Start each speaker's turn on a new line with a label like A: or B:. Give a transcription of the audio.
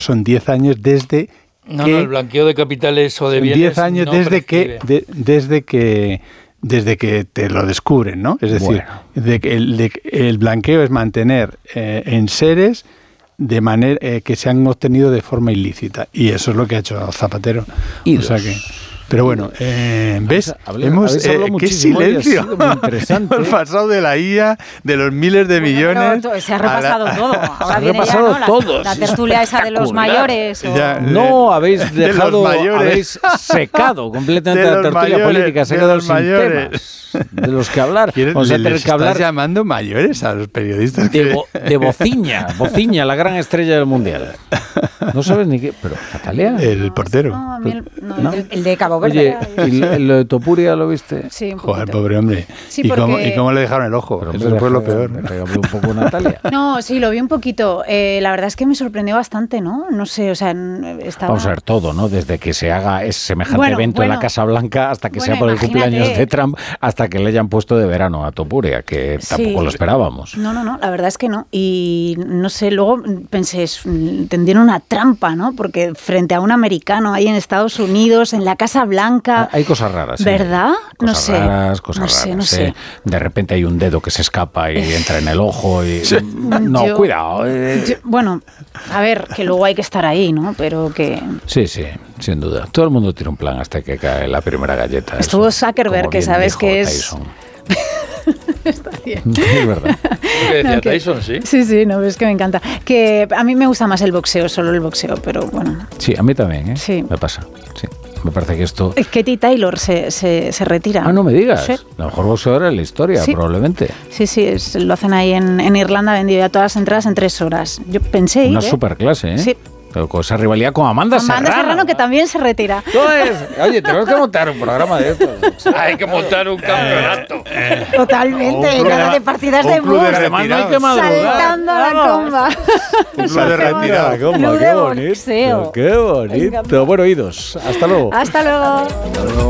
A: son 10 años desde
B: No, el blanqueo de capitales o de bienes
A: 10 años
B: no
A: desde que te lo descubren, ¿no? Es decir, el blanqueo es mantener enseres de manera que se han obtenido de forma ilícita. Y eso es lo que ha hecho Zapatero. O sea que... Pero bueno, ¿ves? ¡Qué silencio!
C: Muy interesante.
A: Hemos pasado de la IA, de los miles de millones...
D: Se ha repasado todo. Ahora viene
C: repasado todo.
D: La tertulia esa de los mayores.
C: No, habéis dejado, habéis secado completamente la tertulia política, se ha quedado sin temas de los que hablar.
A: Vamos a tener que hablar. ¿Estás llamando mayores a los periodistas?
C: De Bociña, la gran estrella del Mundial. No sabes ni qué... Pero, ¿Natalia?
A: El portero.
D: No, a mí el de Cabo Verde.
C: Oye, ¿y lo de Topuria lo viste?
D: Sí, un
A: joder, pobre hombre. Sí, ¿Y cómo le dejaron el ojo?
C: Pero,
A: eso fue lo peor.
C: Me pegó un poco Natalia.
D: No, sí, lo vi un poquito. La verdad es que me sorprendió bastante, ¿no? No sé, o sea, estaba...
C: Vamos a ver todo, ¿no? Desde que se haga ese semejante evento en la Casa Blanca hasta que sea por el cumpleaños de Trump, hasta que le hayan puesto de verano a Topuria, que tampoco lo esperábamos.
D: No, la verdad es que no. Y no sé, luego pensé, tendieron una trampa, ¿no? Porque frente a un americano ahí en Estados Unidos, en la Casa Blanca...
C: Hay cosas raras.
D: ¿Verdad?
C: Cosas raras. De repente hay un dedo que se escapa y entra en el ojo y... Cuidado.
D: Bueno, a ver, que luego hay que estar ahí, ¿no? Pero que...
C: Sí, sin duda. Todo el mundo tiene un plan hasta que cae la primera galleta.
D: Estuvo Zuckerberg, que sabes que es... Está bien.
C: Es verdad.
B: ¿Qué decía Tyson, sí?
D: Sí, no, es que me encanta. Que a mí me gusta más el boxeo, solo el boxeo, pero bueno.
C: Sí, a mí también, ¿eh?
D: Sí.
C: Me pasa, sí. Me parece que esto...
D: Katie Taylor se retira.
C: Ah, no me digas.
D: Sí.
C: La mejor boxeadora de la historia, probablemente.
D: Sí, lo hacen ahí en Irlanda, vendido ya todas las entradas en 3 horas. Yo pensé
C: Una superclase, ¿eh?
D: Sí.
C: Pero con esa rivalidad con Amanda Serrano,
D: que también se retira.
C: Oye, tenemos que montar un programa de esto.
B: Hay que montar un campeonato.
D: Totalmente, nada de partidas de bus.
C: Además no hay que madrugar.
D: Saltando a la comba.
A: Un club de retirada.
C: Qué bonito. Qué bonito. Bueno, oídos. Hasta luego.
D: Hasta luego.